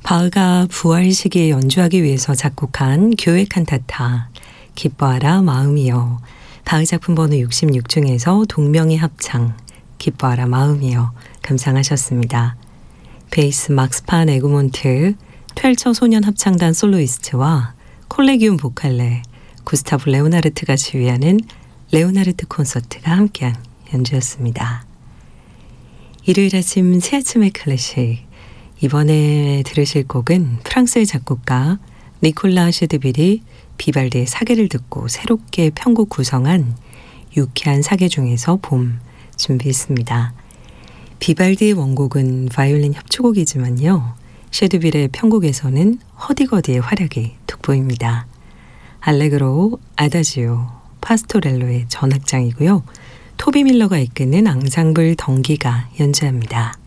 바흐가 부활 시기에 연주하기 위해서 작곡한 교회 칸타타 기뻐하라 마음이여, 바흐 작품 번호 66 중에서 동명의 합창 기뻐하라 마음이여 감상하셨습니다. 베이스 막스판 에그몬트, 펠처 소년 합창단 솔로이스트와 콜레기움 보칼레, 구스타브 레오나르트가 지휘하는 레오나르트 콘서트가 함께한 연주였습니다. 일요일 아침 새아침의 클래식, 이번에 들으실 곡은 프랑스의 작곡가 니콜라 셰드빌이 비발디의 사계를 듣고 새롭게 편곡 구성한 유쾌한 사계 중에서 봄 준비했습니다. 비발디의 원곡은 바이올린 협주곡이지만요, 셰드빌의 편곡에서는 허디거디의 활약이 돋보입니다. 알레그로, 아다지오, 파스토렐로의 전악장이고요. 토비 밀러가 이끄는 앙상블 덩기가 연주합니다.